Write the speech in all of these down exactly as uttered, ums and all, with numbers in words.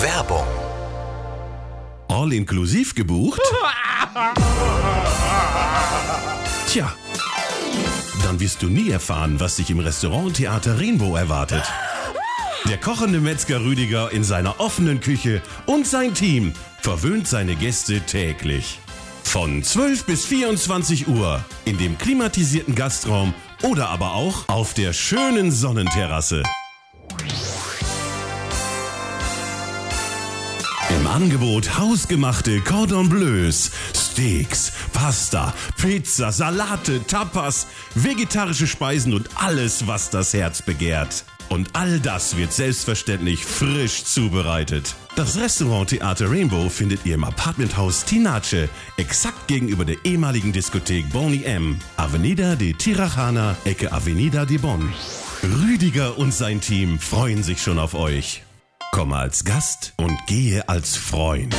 Werbung. All-inklusiv gebucht? Tja, dann wirst du nie erfahren, was dich im Restaurant Theater Rainbow erwartet. Der kochende Metzger Rüdiger in seiner offenen Küche und sein Team verwöhnt seine Gäste täglich. Von zwölf bis vierundzwanzig Uhr in dem klimatisierten Gastraum oder aber auch auf der schönen Sonnenterrasse. Im Angebot hausgemachte Cordon Bleus, Steaks, Pasta, Pizza, Salate, Tapas, vegetarische Speisen und alles, was das Herz begehrt. Und all das wird selbstverständlich frisch zubereitet. Das Restaurant Theater Rainbow findet ihr im Apartmenthaus Tinace, exakt gegenüber der ehemaligen Diskothek Boney M. Avenida de Tirajana, Ecke Avenida de Bonn. Rüdiger und sein Team freuen sich schon auf euch. Komme als Gast und gehe als Freund.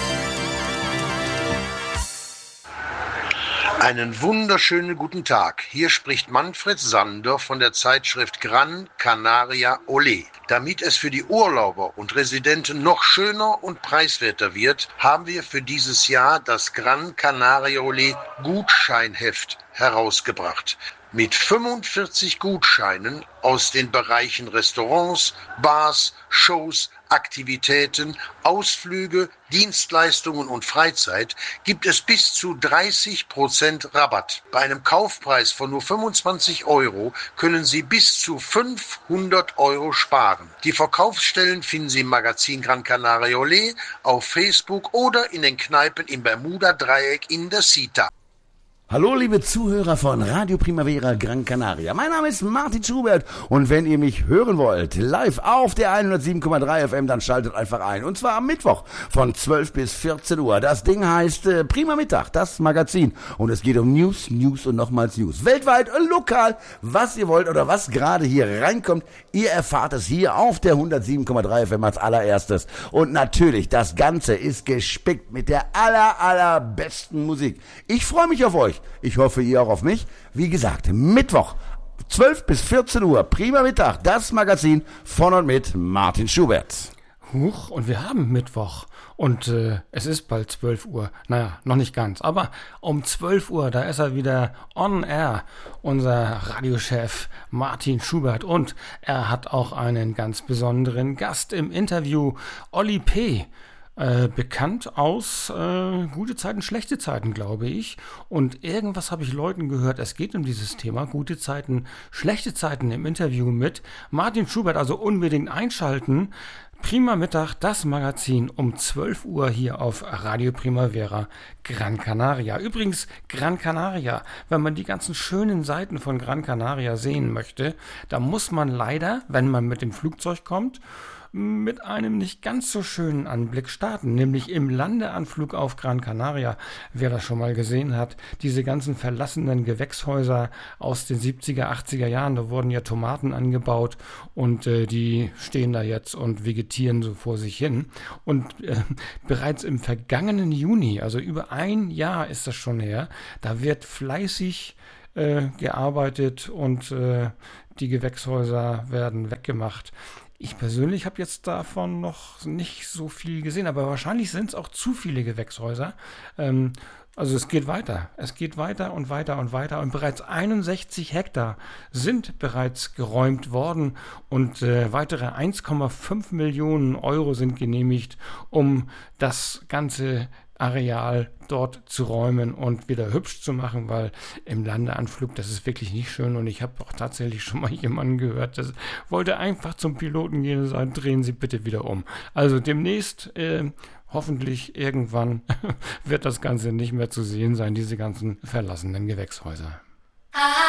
Einen wunderschönen guten Tag. Hier spricht Manfred Sander von der Zeitschrift Gran Canaria Olé. Damit es für die Urlauber und Residenten noch schöner und preiswerter wird, haben wir für dieses Jahr das Gran Canaria Olé Gutscheinheft herausgebracht. Mit fünfundvierzig Gutscheinen aus den Bereichen Restaurants, Bars, Shows, Aktivitäten, Ausflüge, Dienstleistungen und Freizeit gibt es bis zu dreißig Prozent Rabatt. Bei einem Kaufpreis von nur fünfundzwanzig Euro können Sie bis zu fünfhundert Euro sparen. Die Verkaufsstellen finden Sie im Magazin Gran Canaria Olé, auf Facebook oder in den Kneipen im Bermuda-Dreieck in der Cita. Hallo liebe Zuhörer von Radio Primavera Gran Canaria. Mein Name ist Martin Schubert und wenn ihr mich hören wollt, live auf der hundertsieben Komma drei F M, dann schaltet einfach ein. Und zwar am Mittwoch von zwölf bis vierzehn Uhr. Das Ding heißt äh, Prima Mittag, das Magazin. Und es geht um News, News und nochmals News. Weltweit und lokal, was ihr wollt oder was gerade hier reinkommt. Ihr erfahrt es hier auf der hundertsieben Komma drei F M als allererstes. Und natürlich, das Ganze ist gespickt mit der aller, allerbesten Musik. Ich freue mich auf euch. Ich hoffe, ihr auch auf mich. Wie gesagt, Mittwoch, zwölf bis vierzehn Uhr, Prima Mittag, das Magazin von und mit Martin Schubert. Huch, und wir haben Mittwoch. Und äh, es ist bald zwölf Uhr. Naja, noch nicht ganz. Aber um zwölf Uhr, da ist er wieder on air, unser Radiochef Martin Schubert. Und er hat auch einen ganz besonderen Gast im Interview, Olli P., Äh, bekannt aus äh, gute Zeiten, schlechte Zeiten, glaube ich. Und irgendwas habe ich Leuten gehört, es geht um dieses Thema, gute Zeiten, schlechte Zeiten im Interview mit Martin Schubert, also unbedingt einschalten. Prima Mittag, das Magazin um zwölf Uhr hier auf Radio Primavera Gran Canaria. Übrigens, Gran Canaria, wenn man die ganzen schönen Seiten von Gran Canaria sehen möchte, da muss man leider, wenn man mit dem Flugzeug kommt, mit einem nicht ganz so schönen Anblick starten, nämlich im Landeanflug auf Gran Canaria. Wer das schon mal gesehen hat, diese ganzen verlassenen Gewächshäuser aus den siebziger, achtziger Jahren, da wurden ja Tomaten angebaut und äh, die stehen da jetzt und vegetieren so vor sich hin. Und äh, bereits im vergangenen Juni, also über ein Jahr ist das schon her, da wird fleißig äh, gearbeitet und äh, die Gewächshäuser werden weggemacht. Ich persönlich habe jetzt davon noch nicht so viel gesehen, aber wahrscheinlich sind es auch zu viele Gewächshäuser. Ähm, also es geht weiter. Es geht weiter und weiter und weiter. Und bereits einundsechzig Hektar sind bereits geräumt worden und äh, weitere eins Komma fünf Millionen Euro sind genehmigt, um das ganze Areal dort zu räumen und wieder hübsch zu machen, weil im Landeanflug, das ist wirklich nicht schön und ich habe auch tatsächlich schon mal jemanden gehört, der wollte einfach zum Piloten gehen und sagen, drehen Sie bitte wieder um. Also demnächst, äh, hoffentlich irgendwann wird das Ganze nicht mehr zu sehen sein, diese ganzen verlassenen Gewächshäuser.